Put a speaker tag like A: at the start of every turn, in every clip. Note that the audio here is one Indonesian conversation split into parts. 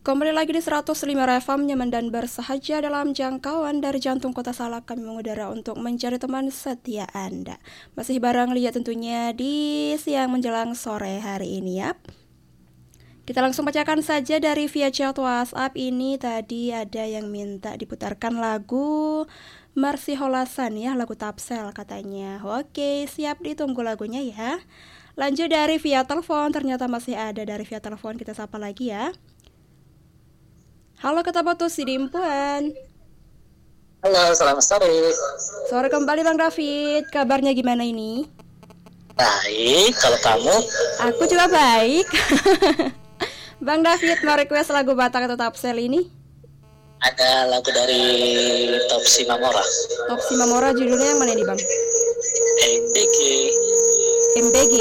A: Kembali lagi di 105 FM, nyaman dan bersahaja dalam jangkauan dari jantung kota Salak. Kami mengudara untuk mencari teman setia Anda. Masih bareng Lia tentunya di siang menjelang sore hari ini ya. Kita langsung bacakan saja dari via chat WhatsApp ini. Tadi ada yang minta diputarkan lagu Marsi Holasan ya, lagu Tapsel katanya. Oke, siap, ditunggu lagunya ya. Lanjut dari via telepon, ternyata masih ada dari via telepon, kita sapa lagi ya. Halo, kata Batu Sidimpuan.
B: Halo, selamat sore.
A: Sore kembali Bang David, kabarnya gimana ini?
B: Baik, kalau kamu?
A: Aku juga baik. Bang David, mau request lagu Batak atau Tapsel ini?
B: Ada lagu dari Topsi Mamora.
A: Topsi Mamora, judulnya yang mana nih Bang?
B: MBG.
A: MBG.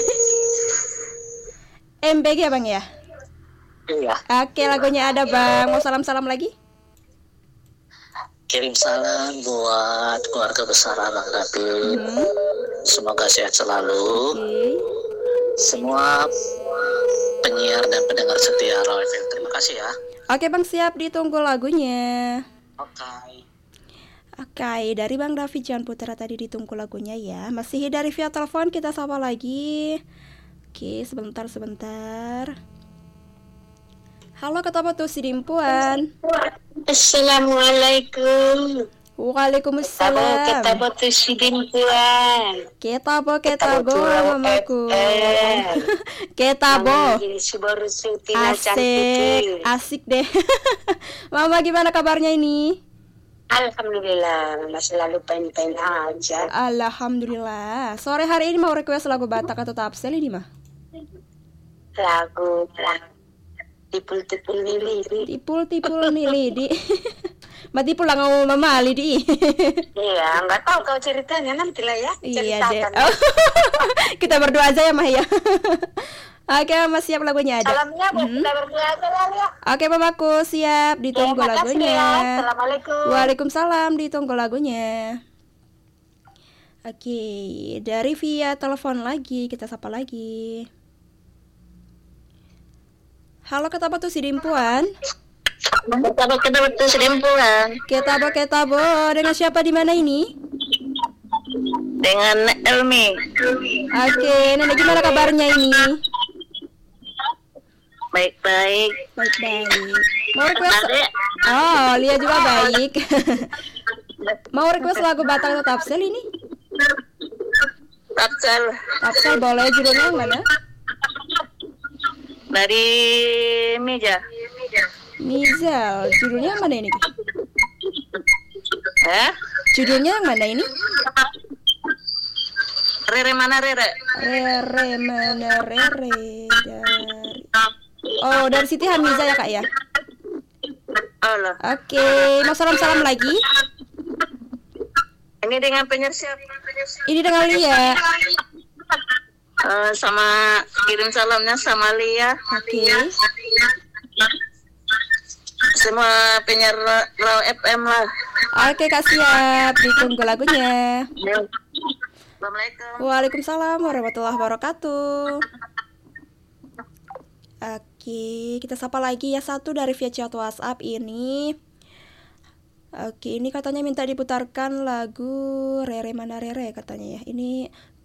A: MBG ya Bang ya?
B: Iya.
A: Oke, lagunya ada Bang. Mau salam-salam lagi?
B: Kirim salam buat keluarga besar Abang David. Semoga sehat selalu. Semua penyiar dan pendengar setia Raw FM. Terima kasih ya.
A: Oke Bang, siap, ditunggu lagunya.
B: Oke,
A: dari Bang David Jan Putra tadi ditunggu lagunya ya. Masih dari via telepon, kita sapa lagi. Oke, sebentar. Halo, kata Batu Sidimpuan.
C: Assalamualaikum.
A: Waalaikumsalam.
C: Kita Batu Sidimpuan.
A: Kita bo mamaku. Kita bo. Asik deh. Mama gimana kabarnya ini?
C: Alhamdulillah, masih selalu pain-pain aja.
A: Alhamdulillah. Sore hari ini mau request lagu Batak atau Tapsel ini mah?
C: Lagu Tipul-tipul nili.
A: Tipul nili. Mati pulang ngomong mama Ali di.
C: Iya, nggak tahu kau ceritanya, nanti lah ya.
A: Iya deh. Oh. Kita berdua aja ya Mah ya. Oke, Mama siap lagunya ada.
C: Salamnya buat kita berdua aja lah ya.
A: Oke, Mamaku siap, ditunggu lagunya.
C: Ya. Assalamualaikum.
A: Waalaikumsalam, ditunggu lagunya. Oke, dari via telepon lagi, kita sapa lagi. Halo, kata Batu Sidimpuan.
C: Kita Batu Sidimpuan.
A: Kita bo, dengan siapa di mana ini?
C: Dengan Elmi.
A: Oke, Nenek gimana kabarnya ini?
C: Baik.
A: Mau request? Oh, Lia juga baik. Mau request lagu Batak atau Tapsel ini? Tapsel boleh, judulnya yang mana?
C: Dari
A: Mizal, judulnya yang mana ini? Judulnya yang mana ini?
C: Rere mana Rere?
A: Rere mana Rere dari Siti Hamiza ya Kak ya?
C: Allah.
A: Oke, mau salam-salam lagi?
C: Ini dengan penyiar siapa?
A: Ini dengan Lia.
C: Sama kirim salamnya sama Lia.
A: Oke.
C: Semua penyiar Raw FM lah.
A: Oke Kak, siap, ditunggu lagunya.
C: Assalamualaikum.
A: Waalaikumsalam warahmatullahi wabarakatuh. Oke, kita sapa lagi ya, satu dari via chat WhatsApp ini. Oke, ini katanya minta diputarkan lagu Rere mana Rere katanya ya. Ini